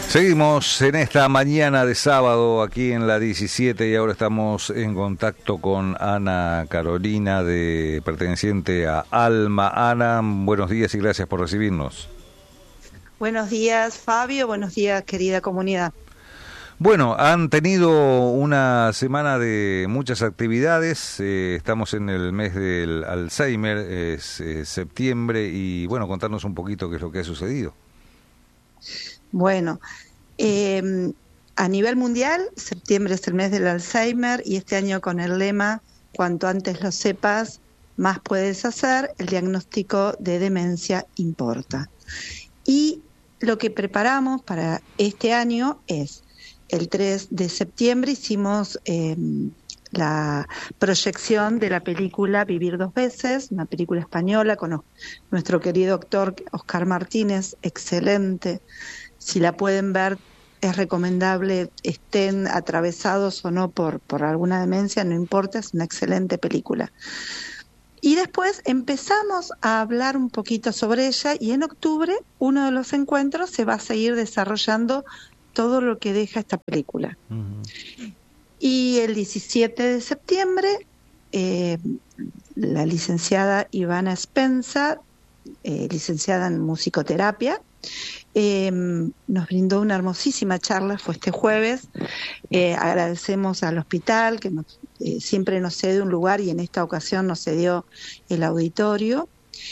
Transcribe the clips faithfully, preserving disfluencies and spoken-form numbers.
Seguimos en esta mañana de sábado aquí en la diecisiete y ahora estamos en contacto con Ana Carolina, de perteneciente a Alma. Ana, buenos días y gracias por recibirnos. Buenos días, Fabio. Buenos días, querida comunidad. Bueno, han tenido una semana de muchas actividades. Eh, estamos en el mes del Alzheimer, es eh, septiembre, y bueno, contarnos un poquito qué es lo que ha sucedido. Bueno, eh, a nivel mundial, septiembre es el mes del Alzheimer y este año con el lema "Cuanto antes lo sepas, más puedes hacer", el diagnóstico de demencia importa. Y lo que preparamos para este año es, el tres de septiembre hicimos eh, la proyección de la película Vivir dos veces, una película española con nuestro querido actor Oscar Martínez, excelente. Si la pueden ver, es recomendable, estén atravesados o no por, por alguna demencia, no importa, es una excelente película. Y después empezamos a hablar un poquito sobre ella y en octubre, uno de los encuentros, se va a seguir desarrollando todo lo que deja esta película. Uh-huh. Y el diecisiete de septiembre, eh, la licenciada Ivana Spencer, eh, licenciada en musicoterapia, Eh, nos brindó una hermosísima charla, fue este jueves. Eh, agradecemos al hospital que nos, eh, siempre nos cede un lugar y en esta ocasión nos cedió el auditorio.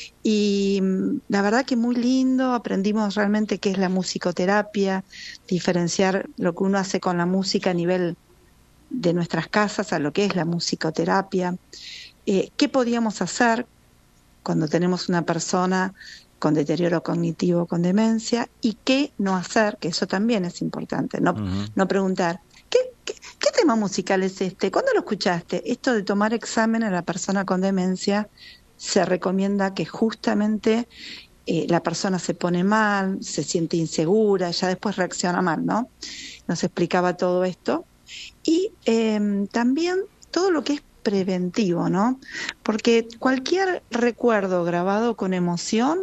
Y la verdad que muy lindo, aprendimos realmente qué es la musicoterapia, diferenciar lo que uno hace con la música a nivel de nuestras casas a lo que es la musicoterapia, eh, qué podíamos hacer cuando tenemos una persona con deterioro cognitivo, con demencia, y qué no hacer, que eso también es importante, no, uh-huh. no preguntar, ¿qué, qué, ¿qué tema musical es este? ¿Cuándo lo escuchaste? Esto de tomar examen a la persona con demencia, se recomienda que justamente eh, la persona se pone mal, se siente insegura, ya después reacciona mal, ¿no? Nos explicaba todo esto. Y eh, también todo lo que es preventivo, ¿no? Porque cualquier recuerdo grabado con emoción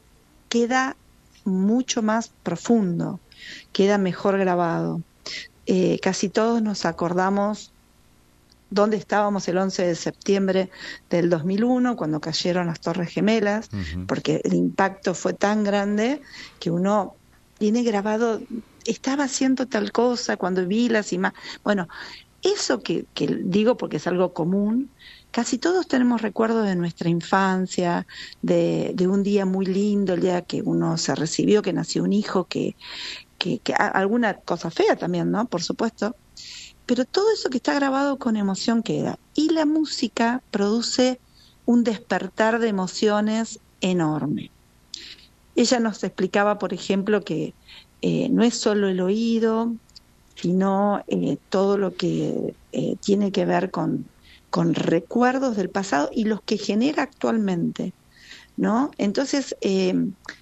queda mucho más profundo, queda mejor grabado. Eh, casi todos nos acordamos dónde estábamos el once de septiembre del dos mil uno, cuando cayeron las Torres Gemelas, uh-huh. porque el impacto fue tan grande que uno tiene grabado, estaba haciendo tal cosa cuando vi las imágenes. Bueno, eso que, que digo porque es algo común, casi todos tenemos recuerdos de nuestra infancia, de, de un día muy lindo, el día que uno se recibió, que nació un hijo, que, que, que alguna cosa fea también, ¿no? Por supuesto. Pero todo eso que está grabado con emoción queda. Y la música produce un despertar de emociones enorme. Ella nos explicaba, por ejemplo, que eh, no es solo el oído, sino eh, todo lo que eh, tiene que ver con, con recuerdos del pasado y los que genera actualmente, ¿no? Entonces, eh,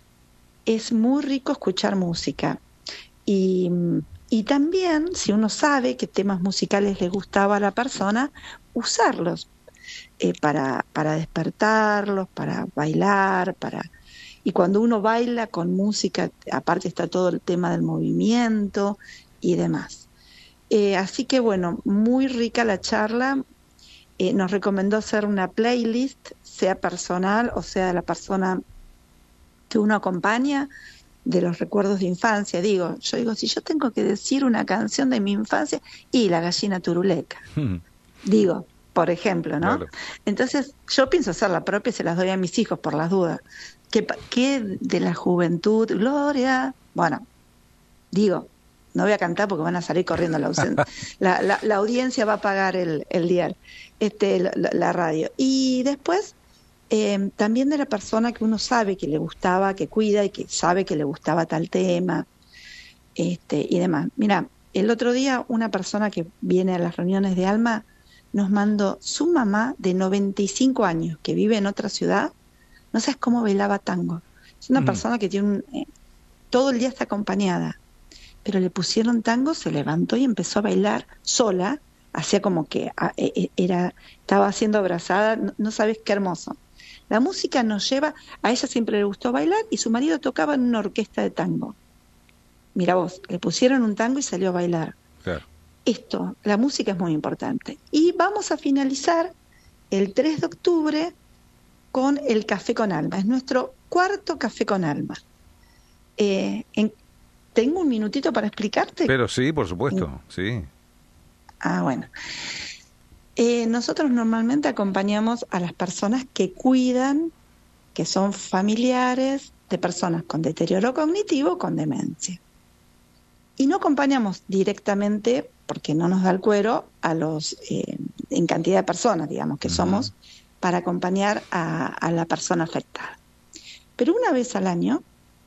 es muy rico escuchar música. Y, y también, si uno sabe qué temas musicales le gustaba a la persona, usarlos eh, para, para despertarlos, para bailar, para... Y cuando uno baila con música, aparte está todo el tema del movimiento y demás. Eh, así que bueno, muy rica la charla. Eh, nos recomendó hacer una playlist, sea personal o sea de la persona que uno acompaña, de los recuerdos de infancia. Digo, yo digo, si yo tengo que decir una canción de mi infancia, y La gallina turuleca. Hmm. Digo, por ejemplo, ¿no? Claro. Entonces, yo pienso hacer la propia y se las doy a mis hijos por las dudas. ¿Qué, qué de la juventud? Gloria. Bueno, digo, no voy a cantar porque van a salir corriendo la, la, la, la audiencia va a pagar el, el dial, este, la, la radio. Y después, eh, también de la persona que uno sabe que le gustaba, que cuida y que sabe que le gustaba tal tema, este, y demás. Mira, el otro día una persona que viene a las reuniones de Alma nos mandó su mamá de noventa y cinco años, que vive en otra ciudad, no sabes cómo bailaba tango. Es una mm. persona que tiene un, eh, todo el día está acompañada, pero le pusieron tango, se levantó y empezó a bailar sola, hacía como que a, era, estaba haciendo abrazada, no, no sabes qué hermoso. La música nos lleva, a ella siempre le gustó bailar y su marido tocaba en una orquesta de tango. mira vos, le pusieron un tango y salió a bailar. Claro. Esto, la música es muy importante. Y vamos a finalizar el tres de octubre con el Café con Alma. Es nuestro cuarto Café con Alma. Eh, en, ¿Tengo un minutito para explicarte? Pero sí, por supuesto, sí. Ah, bueno. Eh, nosotros normalmente acompañamos a las personas que cuidan, que son familiares de personas con deterioro cognitivo o con demencia. Y no acompañamos directamente, porque no nos da el cuero, a los eh, en cantidad de personas, digamos, que uh-huh. somos, para acompañar a, a la persona afectada. Pero una vez al año,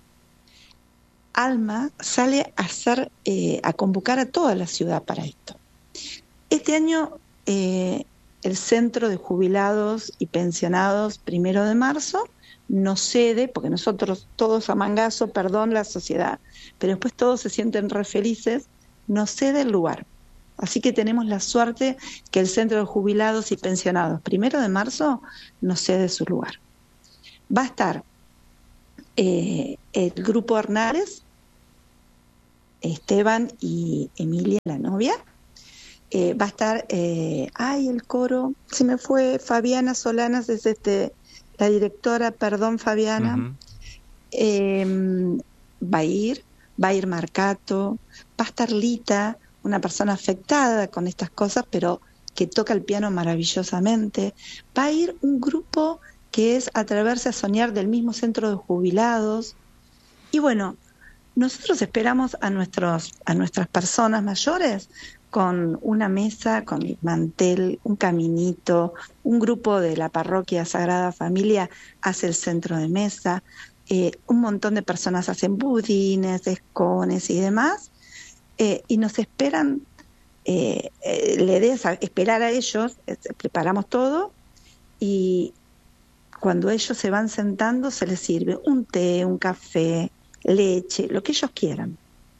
Alma sale a hacer, eh, a convocar a toda la ciudad para esto. Este año eh, el Centro de Jubilados y Pensionados, primero de marzo, nos cede, porque nosotros todos a mangazo, perdón la sociedad, pero después todos se sienten re felices, nos cede el lugar. Así que tenemos la suerte que el Centro de Jubilados y Pensionados, primero de marzo, nos cede su lugar. Va a estar eh, el grupo Hernales, Esteban y Emilia, la novia. Eh, va a estar, eh, ay, el coro, se me fue, Fabiana Solanas, es este, la directora, perdón Fabiana. Uh-huh. Eh, va a ir, va a ir Marcato, va a estar Lita, una persona afectada con estas cosas, pero que toca el piano maravillosamente. Va a ir un grupo que es Atreverse a Soñar del mismo Centro de Jubilados. Y bueno, nosotros esperamos a nuestros a nuestras personas mayores con una mesa, con el mantel, un caminito, un grupo de la parroquia Sagrada Familia hace el centro de mesa, eh, un montón de personas hacen budines, escones y demás, eh, y nos esperan, eh, eh, la idea es esperar a ellos, eh, preparamos todo, y cuando ellos se van sentando se les sirve un té, un café, leche, lo que ellos quieran.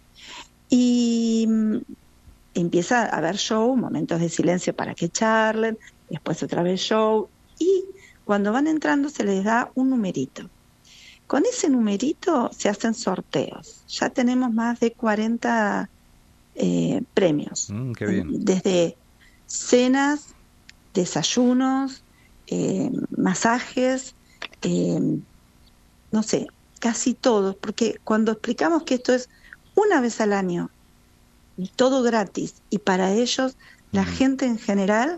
Y empieza a haber show, momentos de silencio para que charlen, después otra vez show, y cuando van entrando se les da un numerito. Con ese numerito se hacen sorteos. Ya tenemos más de cuarenta eh, premios. Mm, qué bien. Desde cenas, desayunos, eh, masajes, eh, no sé, casi todos, porque cuando explicamos que esto es una vez al año, y todo gratis, y para ellos, la uh-huh. gente en general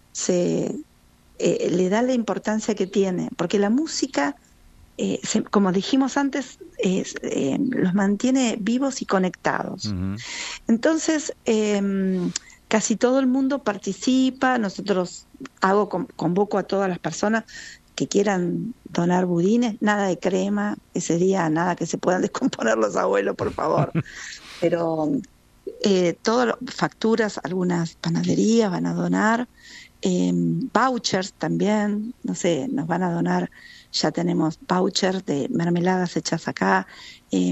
se eh, le da la importancia que tiene, porque la música, eh, se, como dijimos antes, eh, eh, los mantiene vivos y conectados. Uh-huh. Entonces, eh, casi todo el mundo participa, nosotros hago convoco a todas las personas que quieran donar budines, nada de crema, ese día nada que se puedan descomponer los abuelos, por favor. Pero eh, todas facturas, algunas panaderías van a donar, eh, vouchers también, no sé, nos van a donar, ya tenemos vouchers de mermeladas hechas acá, eh,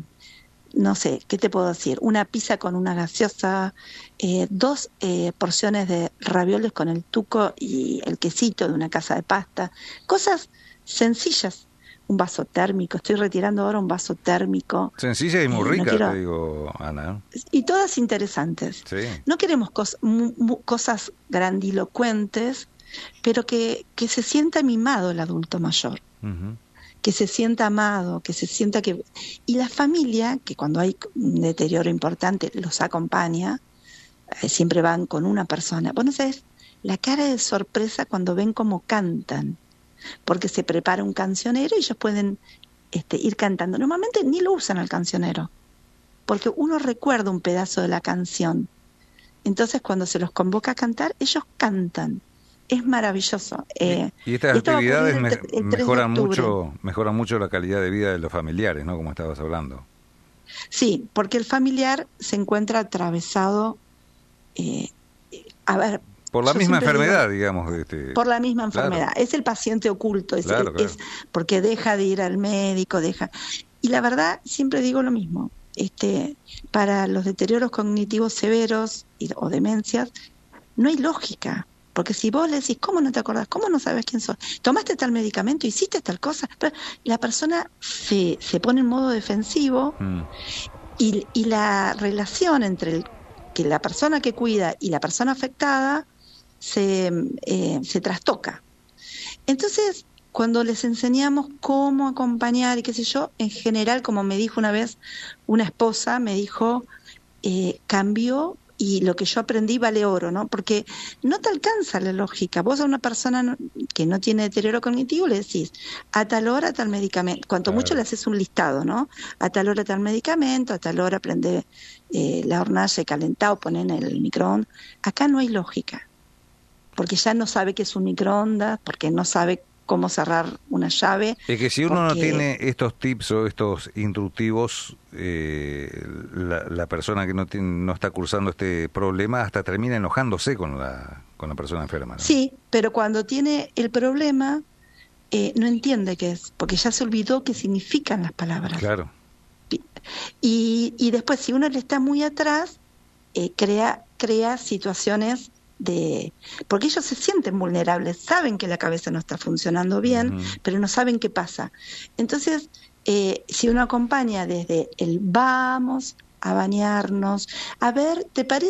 no sé, ¿qué te puedo decir? Una pizza con una gaseosa, eh, dos eh, porciones de ravioles con el tuco y el quesito de una casa de pasta, cosas sencillas, un vaso térmico, estoy retirando ahora un vaso térmico. Sencilla y muy eh, rica, no quiero... te digo, Ana. Y todas interesantes. Sí. No queremos cos... mu- mu- cosas grandilocuentes, pero que, que se sienta mimado el adulto mayor. Uh-huh. Que se sienta amado, que se sienta que... Y la familia, que cuando hay un deterioro importante los acompaña, eh, siempre van con una persona. Vos no sabés la cara de sorpresa cuando ven cómo cantan, porque se prepara un cancionero y ellos pueden este, ir cantando. Normalmente ni lo usan al cancionero, porque uno recuerda un pedazo de la canción. Entonces cuando se los convoca a cantar, ellos cantan. Es maravilloso. Eh, y estas actividades el, el, el mejoran de mucho, mejoran mucho la calidad de vida de los familiares, ¿no? Como estabas hablando. Sí, porque el familiar se encuentra atravesado, eh, a ver, por la misma enfermedad, digo, digamos. Este... Por la misma enfermedad. Claro. Es el paciente oculto, es, claro, claro. es porque deja de ir al médico, deja. Y la verdad, siempre digo lo mismo. Este, para los deterioros cognitivos severos y, o demencias, no hay lógica. Porque si vos le decís, ¿cómo no te acordás? ¿Cómo no sabes quién sos? ¿Tomaste tal medicamento? ¿Hiciste tal cosa? Pero la persona se, se pone en modo defensivo mm. y, y la relación entre el, que la persona que cuida y la persona afectada se, eh, se trastoca. Entonces, cuando les enseñamos cómo acompañar y qué sé yo, en general, como me dijo una vez una esposa, me dijo, eh, cambió y lo que yo aprendí vale oro, ¿no? Porque no te alcanza la lógica. Vos a una persona no, que no tiene deterioro cognitivo le decís, a tal hora tal medicamento, cuanto Claro. mucho le haces un listado, ¿no? A tal hora tal medicamento, a tal hora prende eh, la hornalla y calentá o poné en el microondas. Acá no hay lógica, porque ya no sabe qué es un microondas, porque no sabe cómo cerrar una llave. Es que si uno porque... no tiene estos tips o estos instructivos, eh, la, la persona que no tiene, no está cursando este problema hasta termina enojándose con la con la persona enferma, ¿no? Sí, pero cuando tiene el problema eh, no entiende qué es, porque ya se olvidó qué significan las palabras. Claro. Y, y después, si uno le está muy atrás, eh, crea crea situaciones de, porque ellos se sienten vulnerables, saben que la cabeza no está funcionando bien, uh-huh. pero no saben qué pasa. Entonces, eh, si uno acompaña desde el vamos a bañarnos, a ver, ¿te parece?